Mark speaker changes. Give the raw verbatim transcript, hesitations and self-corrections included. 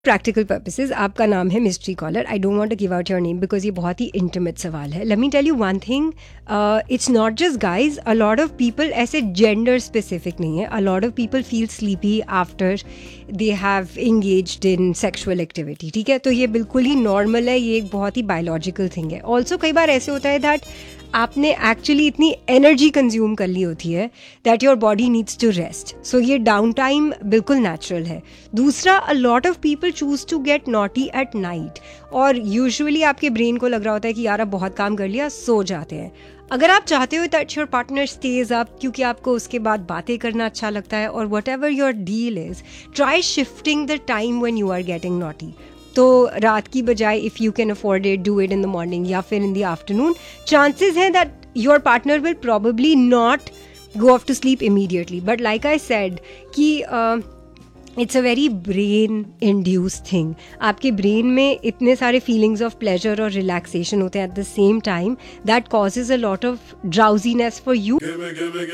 Speaker 1: Practical purposes आपका नाम है mystery collar. I don't want to give out your name because ये बहुत ही इंटीमेट सवाल है. Let me tell you one thing, it's not just guys. A lot of people, ऐसे gender specific नहीं है, a lot of people feel sleepy after they have engaged in sexual activity. ठीक है, तो ये बिल्कुल ही नॉर्मल है, ये एक बहुत ही बायोलॉजिकल थिंग है. ऑल्सो कई बार ऐसे होता है दैट आपने एक्चुअली इतनी एनर्जी कंज्यूम कर ली होती है that your body needs to rest. सो ये डाउन टाइम बिल्कुल नेचुरल है. दूसरा, a lot of people choose to get naughty at night, और यूजुअली आपके ब्रेन को लग रहा होता है कि यार अब बहुत काम कर लिया, सो जाते हैं. अगर आप चाहते हो that your partner stage up क्योंकि आपको उसके बाद बातें करना अच्छा लगता है, और what ever your deal is, try shifting the time when you are getting naughty. तो रात की बजाय if you can afford it, do it in the morning या फिर इन द आफ्टरनून. चांसेस हैं that your partner will probably not go of to sleep immediately, but like I said कि it's a very brain induce thing. आपके brain में इतने सारे feelings of pleasure और relaxation होते हैं at the same time that causes a lot of drowsiness for you.